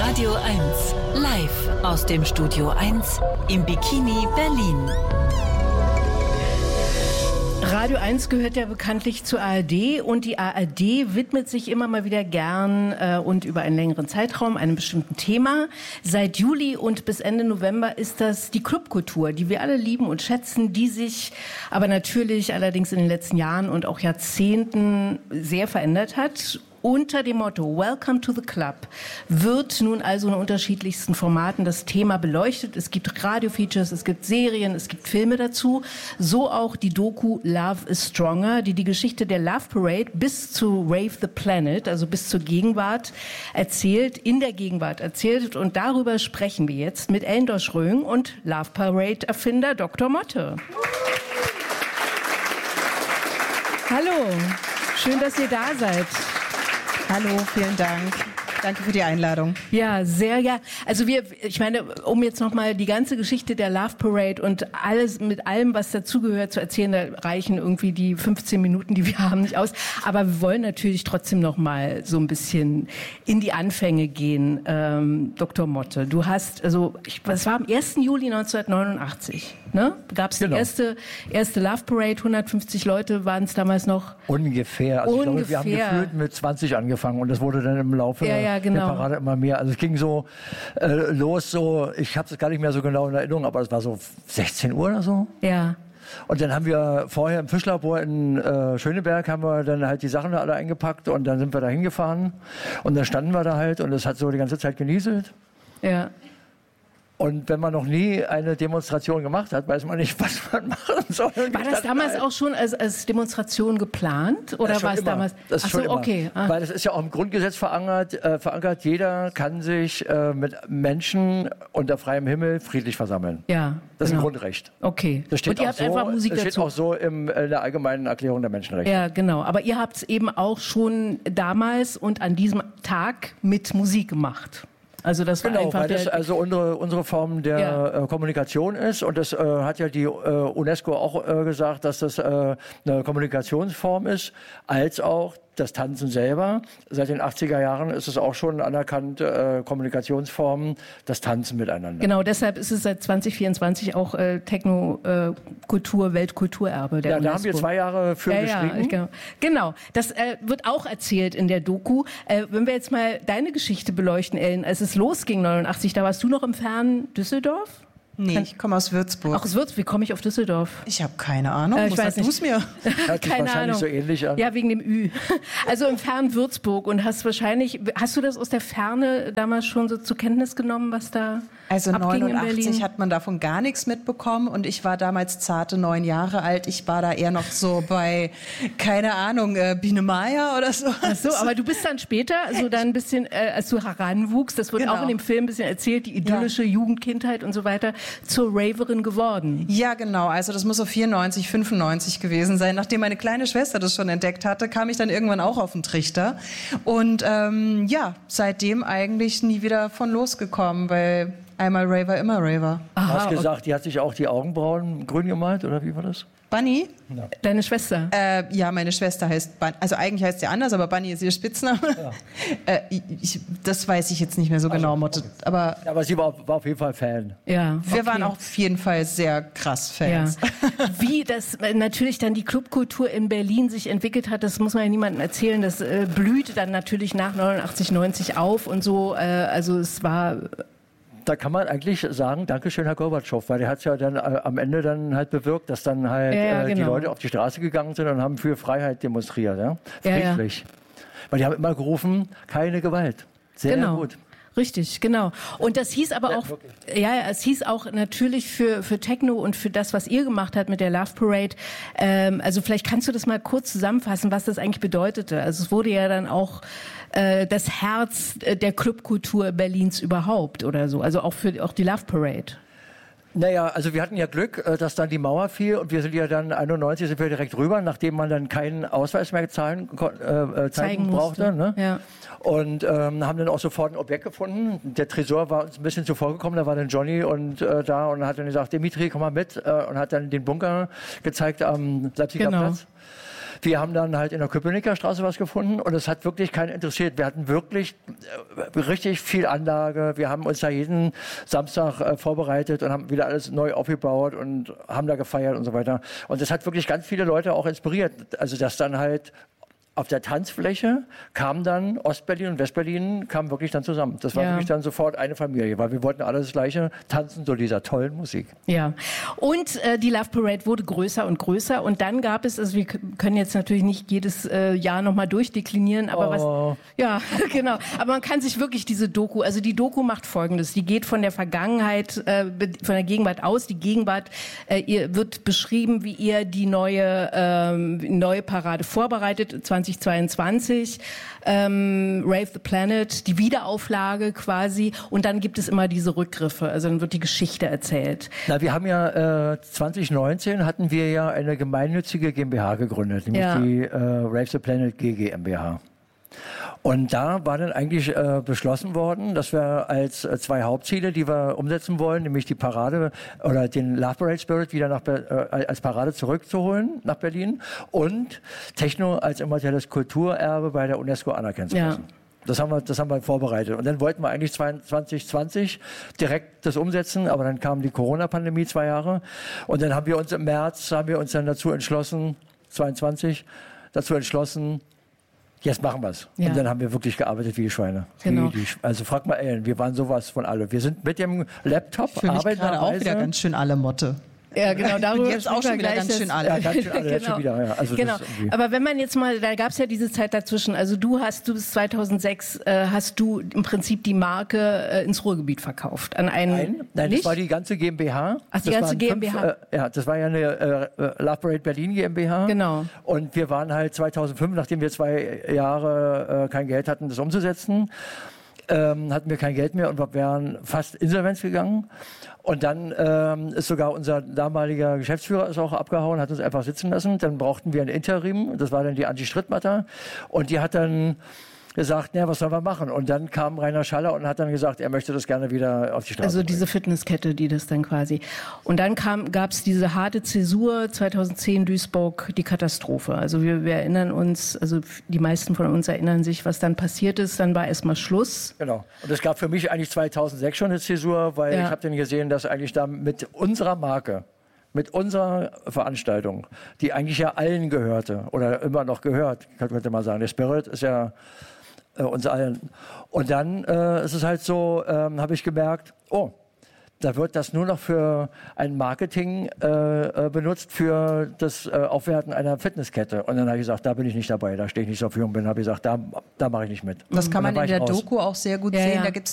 Radio 1, live aus dem Studio 1 im Bikini Berlin. Radio 1 gehört ja bekanntlich zur ARD und die ARD widmet sich immer mal wieder gern und über einen längeren Zeitraum einem bestimmten Thema. Seit Juli und bis Ende November ist das die Clubkultur, die wir alle lieben und schätzen, die sich aber natürlich allerdings in den letzten Jahren und auch Jahrzehnten sehr verändert hat. Unter dem Motto Welcome to the Club wird nun also in unterschiedlichsten Formaten das Thema beleuchtet. Es gibt Radio-Features, es gibt Serien, es gibt Filme dazu. So auch die Doku Love is Stronger, die die Geschichte der Love Parade bis zu Rave the Planet, also bis zur Gegenwart erzählt, in der Gegenwart erzählt. Und darüber sprechen wir jetzt mit Ellendosh Röng und Love Parade-Erfinder Dr. Motte. Hallo, schön, dass ihr da seid. Hallo, vielen Dank. Danke für die Einladung. Ja, sehr, ja. Also ich meine, um jetzt nochmal die ganze Geschichte der Love Parade und alles mit allem, was dazugehört, zu erzählen, da reichen irgendwie die 15 Minuten, die wir haben, nicht aus. Aber wir wollen natürlich trotzdem nochmal so ein bisschen in die Anfänge gehen. Dr. Motte, du hast, es war am 1. Juli 1989, ne? Gab es die erste Love Parade, 150 Leute waren es damals noch? Ungefähr. Also ich glaube, wir haben gefühlt mit 20 angefangen und das wurde dann im Laufe der Parade immer mehr. Also es ging so los, ich habe es gar nicht mehr so genau in Erinnerung, aber es war so 16 Uhr oder so. Ja. Und dann haben wir vorher im Fischlabor in Schöneberg haben wir dann halt die Sachen da alle eingepackt und dann sind wir da hingefahren und dann standen wir da halt und es hat so die ganze Zeit genieselt. Ja. Und wenn man noch nie eine Demonstration gemacht hat, weiß man nicht, was man machen soll. War das damals auch schon als Demonstration geplant? Oder war es damals? Das ist schon immer. Okay. Weil das ist ja auch im Grundgesetz verankert. Jeder kann sich mit Menschen unter freiem Himmel friedlich versammeln. Ja. Das ist ein Grundrecht. Okay. Das steht und ihr habt einfach Musik dazu. Das steht auch so in der Allgemeinen Erklärung der Menschenrechte. Ja, genau. Aber ihr habt es eben auch schon damals und an diesem Tag mit Musik gemacht. Also das war einfach weil das also unsere Form der Kommunikation ist und das hat ja die UNESCO auch gesagt, dass das eine Kommunikationsform ist, als auch das Tanzen selber. Seit den 80er Jahren ist es auch schon anerkannte Kommunikationsform, das Tanzen miteinander. Genau, deshalb ist es seit 2024 auch Techno-Kultur, Weltkulturerbe der UNESCO. Da haben wir 2 Jahre für geschrieben. Genau, das wird auch erzählt in der Doku. Wenn wir jetzt mal deine Geschichte beleuchten, Ellen, als es losging 89, da warst du noch im fernen Düsseldorf? Nee, ich komme aus Würzburg. Auch aus Würzburg. Wie komme ich auf Düsseldorf? Ich habe keine Ahnung. Ich weiß nicht. Mir? Keine Ahnung. So ähnlich an. Ja, wegen dem Ü. Also im fernen Würzburg. Und hast du das aus der Ferne damals schon so zur Kenntnis genommen, was da also abging 89 hat man davon gar nichts mitbekommen und ich war damals zarte 9 Jahre alt. Ich war da eher noch so bei, keine Ahnung, Biene Maya oder so. Ach so, aber du bist dann später, also dann ein bisschen, als du heranwuchst, das wird auch in dem Film ein bisschen erzählt, die idyllische Jugendkindheit und so weiter, zur Raverin geworden. Ja, genau. Also das muss so 94, 95 gewesen sein. Nachdem meine kleine Schwester das schon entdeckt hatte, kam ich dann irgendwann auch auf den Trichter. Und seitdem eigentlich nie wieder von losgekommen, weil einmal Raver, immer Raver. Du hast gesagt, die hat sich auch die Augenbrauen grün gemalt, oder wie war das? Bunny? Ja. Deine Schwester? Ja, meine Schwester heißt Bunny. Also eigentlich heißt sie anders, aber Bunny ist ihr Spitzname. Ja. Das weiß ich jetzt nicht mehr so genau, Motte. Okay. Aber sie war auf jeden Fall Fan. Ja, wir waren auch auf jeden Fall sehr krass Fans. Ja. Wie das natürlich dann die Clubkultur in Berlin sich entwickelt hat, das muss man ja niemandem erzählen. Das blühte dann natürlich nach 89, 90 auf und so. Also es war... Da kann man eigentlich sagen, Dankeschön, Herr Gorbatschow, weil der hat es ja dann am Ende dann halt bewirkt, dass dann halt die Leute auf die Straße gegangen sind und haben für Freiheit demonstriert, friedlich. Weil die haben immer gerufen, keine Gewalt. Sehr gut. Richtig, genau. Und das hieß aber auch, es hieß auch natürlich für Techno und für das, was ihr gemacht habt mit der Love Parade. Also vielleicht kannst du das mal kurz zusammenfassen, was das eigentlich bedeutete. Also es wurde ja dann auch das Herz der Clubkultur Berlins überhaupt oder so. Also auch die Love Parade. Naja, also wir hatten ja Glück, dass dann die Mauer fiel und wir sind ja dann 91 sind wir direkt rüber, nachdem man dann keinen Ausweis mehr zeigen brauchte. Ne? Ja. Und haben dann auch sofort ein Objekt gefunden. Der Tresor war uns ein bisschen zuvor gekommen, da war dann Johnny und da und hat dann gesagt, Dimitri, komm mal mit und hat dann den Bunker gezeigt am Leipziger Platz. Wir haben dann halt in der Köpenicker Straße was gefunden und es hat wirklich keinen interessiert. Wir hatten wirklich richtig viel Anlage. Wir haben uns da jeden Samstag vorbereitet und haben wieder alles neu aufgebaut und haben da gefeiert und so weiter. Und das hat wirklich ganz viele Leute auch inspiriert. Also dass dann halt auf der Tanzfläche kam dann Ostberlin und Westberlin kamen wirklich dann zusammen. Das war wirklich dann sofort eine Familie, weil wir wollten alle das Gleiche tanzen zu dieser tollen Musik. Ja, und die Love Parade wurde größer und größer und dann gab es, also wir können jetzt natürlich nicht jedes Jahr nochmal durchdeklinieren, aber genau, aber man kann sich wirklich diese Doku, also die Doku macht Folgendes, die geht von der Vergangenheit, von der Gegenwart aus, die Gegenwart ihr wird beschrieben, wie ihr die neue Parade vorbereitet, 2022, Rave the Planet, die Wiederauflage quasi und dann gibt es immer diese Rückgriffe, also dann wird die Geschichte erzählt. Na, wir haben ja 2019 hatten wir ja eine gemeinnützige GmbH gegründet, nämlich die Rave the Planet GmbH. Und da war dann eigentlich beschlossen worden, dass wir als zwei Hauptziele, die wir umsetzen wollen, nämlich die Parade oder den Love Parade Spirit wieder als Parade zurückzuholen nach Berlin und Techno als immaterielles Kulturerbe bei der UNESCO anerkennen zu lassen. Das haben wir vorbereitet. Und dann wollten wir eigentlich 2020 direkt das umsetzen, aber dann kam die Corona-Pandemie 2 Jahre. Und dann haben wir uns im März dazu entschlossen, 22, jetzt machen wir es. Ja. Und dann haben wir wirklich gearbeitet wie die Schweine. Genau. Also frag mal Ellen, wir waren sowas von alle. Wir sind mit dem Laptop arbeiten gerade auch wieder ganz schön alle Motte. Ja, genau, darüber jetzt auch schon wieder ganz schön alle. Ja, ganz schön alle, genau. schon wieder. Ja. Also genau. Aber wenn man jetzt mal, da gab es ja diese Zeit dazwischen, also du bis 2006 hast du im Prinzip die Marke ins Ruhrgebiet verkauft. An einen Nein, das war die ganze GmbH. Ach, die ganze GmbH? Das war ja eine Love Parade Berlin GmbH. Genau. Und wir waren halt 2005, nachdem wir 2 Jahre kein Geld hatten, das umzusetzen, hatten wir kein Geld mehr und wir wären fast Insolvenz gegangen. Und dann ist sogar unser damaliger Geschäftsführer ist auch abgehauen, hat uns einfach sitzen lassen. Dann brauchten wir ein Interim, das war dann die Angie Strittmatter. Und die hat dann gesagt, ja, was sollen wir machen? Und dann kam Rainer Schaller und hat dann gesagt, er möchte das gerne wieder auf die Straße bringen. Diese Fitnesskette, die das dann quasi. Und dann gab es diese harte Zäsur, 2010 Duisburg, die Katastrophe. Also wir erinnern uns, also die meisten von uns erinnern sich, was dann passiert ist. Dann war erstmal Schluss. Genau. Und es gab für mich eigentlich 2006 schon eine Zäsur, weil ich habe dann gesehen, dass eigentlich da mit unserer Marke, mit unserer Veranstaltung, die eigentlich ja allen gehörte oder immer noch gehört, könnte man sagen. Der Spirit ist ja uns allen. Und dann ist es halt so, habe ich gemerkt, da wird das nur noch für ein Marketing benutzt für das Aufwerten einer Fitnesskette. Und dann habe ich gesagt, da bin ich nicht dabei, da stehe ich nicht zur Verfügung, habe ich gesagt, da mache ich nicht mit. Das kann man in der Doku auch sehr gut sehen. Da gibt